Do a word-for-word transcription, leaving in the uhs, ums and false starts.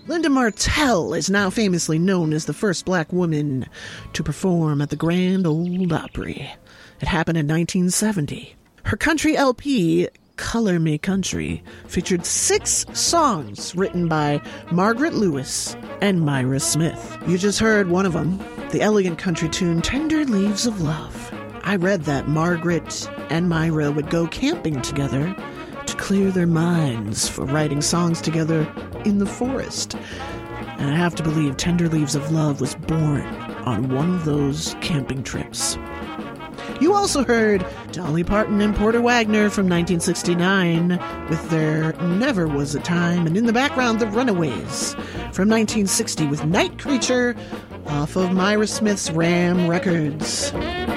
Linda Martell is now famously known as the first black woman to perform at the Grand Ole Opry. It happened in nineteen seventy. Her country L P, Color Me Country, featured six songs written by Margaret Lewis and Myra Smith. You just heard one of them, the elegant country tune Tender Leaves of Love. I read that Margaret and Myra would go camping together to clear their minds for writing songs together in the forest. And I have to believe Tender Leaves of Love was born on one of those camping trips. You also heard Dolly Parton and Porter Wagoner from nineteen sixty-nine with their Never Was a Time, and in the background, The Runaways from nineteen sixty with Night Creature off of Myra Smith's Ram Records.